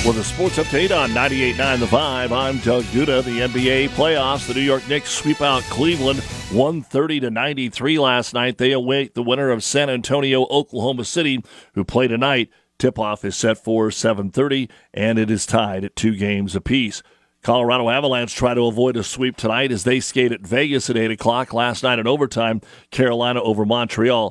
With a sports update on 98.9 The Vibe, I'm Doug Duda. The NBA playoffs, the New York Knicks sweep out Cleveland 130-93 last night. They await the winner of San Antonio, Oklahoma City, who play tonight. Tip-off is set for 7:30, and it is tied at 2 games apiece. Colorado Avalanche try to avoid a sweep tonight as they skate at Vegas at 8 o'clock. Last night in overtime, Carolina over Montreal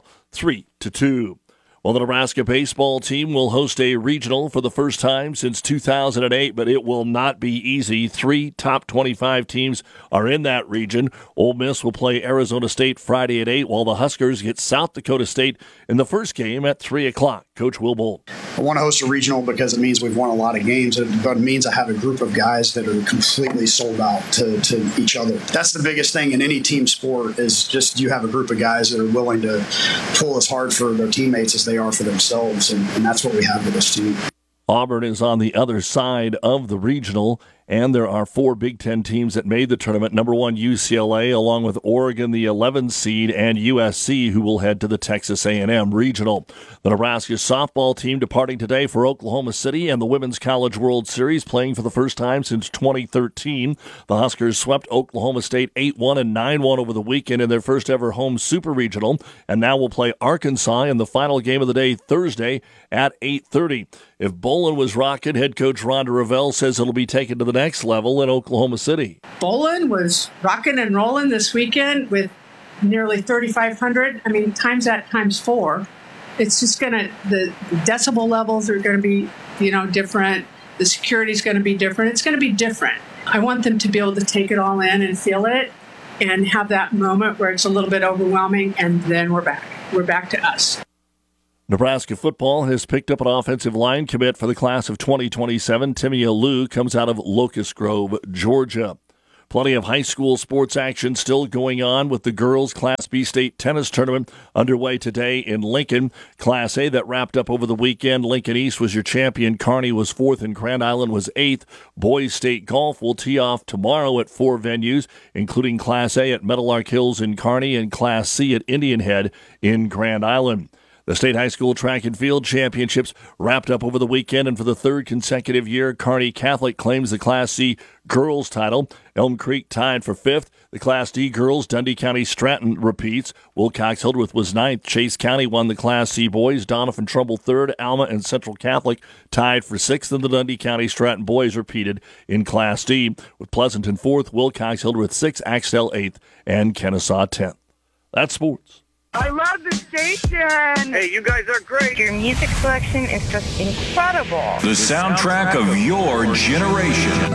3-2. Well, the Nebraska baseball team will host a regional for the first time since 2008, but it will not be easy. 3 top 25 teams are in that region. Ole Miss will play Arizona State Friday at 8, while the Huskers get South Dakota State in the first game at 3 o'clock. Coach Will Bolt. I want to host a regional because it means we've won a lot of games, but it means I have a group of guys that are completely sold out to each other. That's the biggest thing in any team sport, is just you have a group of guys that are willing to pull as hard for their teammates as they are for themselves, and that's what we have with this team. Auburn is on the other side of the regional, and there are 4 Big Ten teams that made the tournament. Number 1, UCLA, along with Oregon, the 11th seed, and USC, who will head to the Texas A&M regional. The Nebraska softball team departing today for Oklahoma City and the Women's College World Series, playing for the first time since 2013. The Huskers swept Oklahoma State 8-1 and 9-1 over the weekend in their first ever home super regional, and now will play Arkansas in the final game of the day Thursday at 8:30. If Bolin was rocking, head coach Rhonda Revelle says it'll be taken to the next level in Oklahoma City. Bolin was rocking and rolling this weekend with nearly 3,500. I mean, times that times 4. It's just the decibel levels are going to be, different. The security is going to be different. It's going to be different. I want them to be able to take it all in and feel it and have that moment where it's a little bit overwhelming, and then we're back. We're back to us. Nebraska football has picked up an offensive line commit for the class of 2027. Timmy Alou comes out of Locust Grove, Georgia. Plenty of high school sports action still going on with the girls' Class B state tennis tournament underway today in Lincoln. Class A that wrapped up over the weekend. Lincoln East was your champion. Kearney was 4th and Grand Island was 8th. Boys State Golf will tee off tomorrow at 4 venues, including Class A at Meadowlark Hills in Kearney and Class C at Indian Head in Grand Island. The State High School Track and Field Championships wrapped up over the weekend, and for the 3rd consecutive year, Kearney Catholic claims the Class C girls title. Elm Creek tied for 5th. The Class D girls, Dundee County Stratton repeats. Wilcox Hildreth was 9th. Chase County won the Class C boys. Donovan Trumbull 3rd. Alma and Central Catholic tied for 6th, and the Dundee County Stratton boys repeated in Class D, with Pleasanton 4th, Wilcox Hildreth 6th, Axtell 8th, and Kennesaw 10th. That's sports. I love the station. Hey, you guys are great. Your music selection is just incredible. The soundtrack of your generation.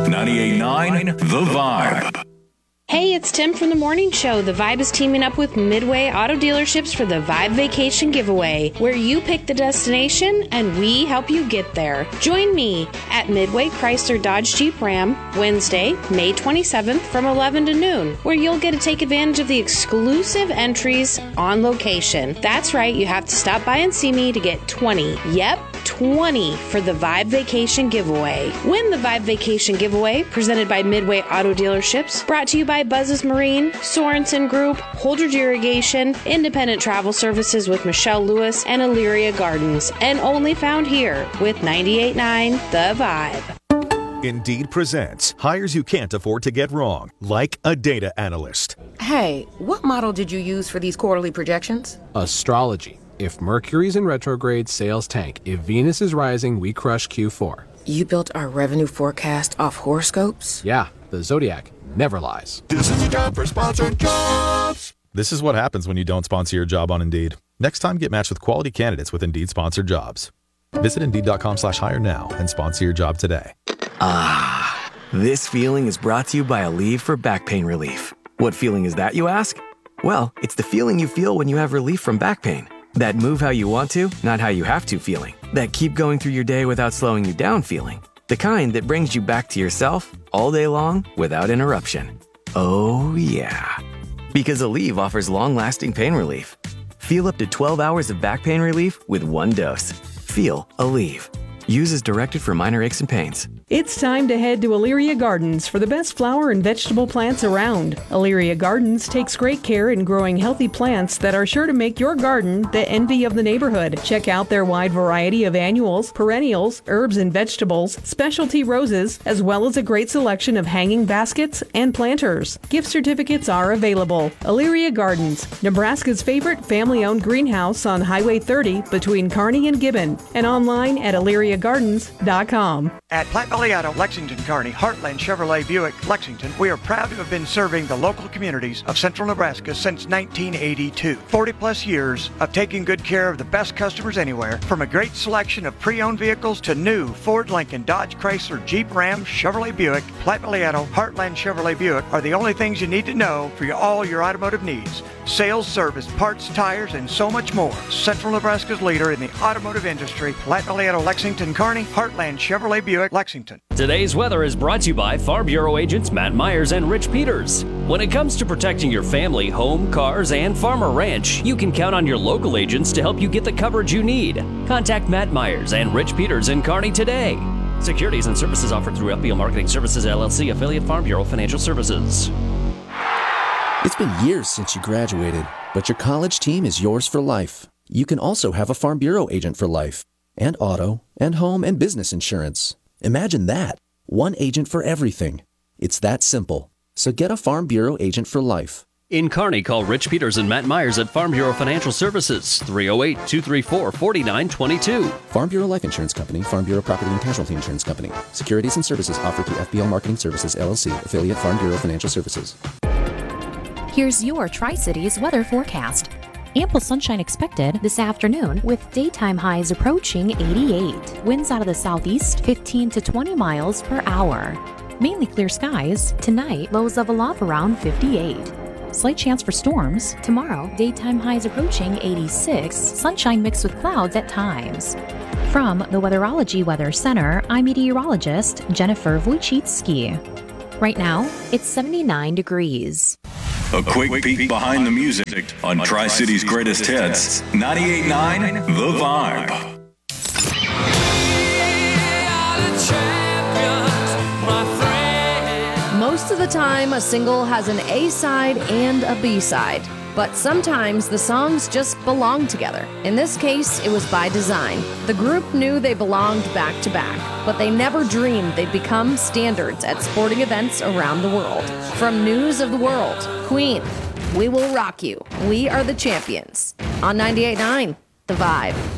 98.9 The Vibe. Hey, it's Tim from The Morning Show. The Vibe is teaming up with Midway Auto Dealerships for the Vibe Vacation Giveaway, where you pick the destination and we help you get there. Join me at Midway Chrysler Dodge Jeep Ram Wednesday, May 27th from 11 to noon, where you'll get to take advantage of the exclusive entries on location. That's right, you have to stop by and see me to get 20. Yep, 20 for the Vibe Vacation Giveaway. Win the Vibe Vacation Giveaway, presented by Midway Auto Dealerships, brought to you by Buzz's Marine, Sorensen Group, Holdridge Irrigation, Independent Travel Services with Michelle Lewis, and Illyria Gardens, and only found here with 98.9 The Vibe. Indeed presents hires you can't afford to get wrong, like a data analyst. Hey, what model did you use for these quarterly projections? Astrology. If Mercury's in retrograde, sales tank. If Venus is rising, we crush Q4. You built our revenue forecast off horoscopes? Yeah, the Zodiac never lies. This is a job for sponsored jobs. This is what happens when you don't sponsor your job on Indeed. Next time, get matched with quality candidates with Indeed sponsored jobs. Visit Indeed.com/hire now and sponsor your job today. Ah, this feeling is brought to you by Aleve for back pain relief. What feeling is that, you ask? Well, it's the feeling you feel when you have relief from back pain. That move how you want to, not how you have to feeling. That keep going through your day without slowing you down feeling. The kind that brings you back to yourself all day long without interruption. Oh, yeah. Because Aleve offers long-lasting pain relief. Feel up to 12 hours of back pain relief with one dose. Feel Aleve. Use as directed for minor aches and pains. It's time to head to Elyria Gardens for the best flower and vegetable plants around. Elyria Gardens takes great care in growing healthy plants that are sure to make your garden the envy of the neighborhood. Check out their wide variety of annuals, perennials, herbs and vegetables, specialty roses, as well as a great selection of hanging baskets and planters. Gift certificates are available. Elyria Gardens, Nebraska's favorite family-owned greenhouse on Highway 30 between Kearney and Gibbon, and online at ElyriaGardens.com. At Platte Valley Auto, Lexington, Kearney, Heartland Chevrolet Buick, Lexington, we are proud to have been serving the local communities of central Nebraska since 1982. 40 plus years of taking good care of the best customers anywhere, from a great selection of pre-owned vehicles to new Ford, Lincoln, Dodge, Chrysler, Jeep, Ram, Chevrolet Buick. Platte Valley Auto, Heartland Chevrolet Buick are the only things you need to know for all your automotive needs. Sales, service, parts, tires, and so much more. Central Nebraska's leader in the automotive industry, Platte Valley Auto, Lexington, Kearney, Heartland Chevrolet Buick, Lexington. Today's weather is brought to you by Farm Bureau agents Matt Myers and Rich Peters. When it comes to protecting your family, home, cars, and farm or ranch, you can count on your local agents to help you get the coverage you need. Contact Matt Myers and Rich Peters in Kearney today. Securities and services offered through FBO Marketing Services, LLC, affiliate Farm Bureau Financial Services. It's been years since you graduated, but your college team is yours for life. You can also have a Farm Bureau agent for life, and auto, and home and business insurance. Imagine that. One agent for everything. It's that simple. So get a Farm Bureau agent for life. In Kearney, call Rich Peters and Matt Myers at Farm Bureau Financial Services, 308-234-4922. Farm Bureau Life Insurance Company, Farm Bureau Property and Casualty Insurance Company. Securities and services offered through FBL Marketing Services, LLC, affiliate Farm Bureau Financial Services. Here's your Tri-Cities weather forecast. Ample sunshine expected this afternoon with daytime highs approaching 88. Winds out of the southeast 15 to 20 miles per hour. Mainly clear skies. Tonight, lows level off around 58. Slight chance for storms. Tomorrow, daytime highs approaching 86. Sunshine mixed with clouds at times. From the Weatherology Weather Center, I'm meteorologist Jennifer Wojcicki. Right now, it's 79 degrees. A quick peek behind the music on Tri-City's greatest hits. 98.9 The Vibe. Most of the time, a single has an A-side and a B-side. But sometimes the songs just belong together. In this case, it was by design. The group knew they belonged back to back, but they never dreamed they'd become standards at sporting events around the world. From News of the World, Queen, We Will Rock You, We Are the Champions. On 98.9, The Vibe.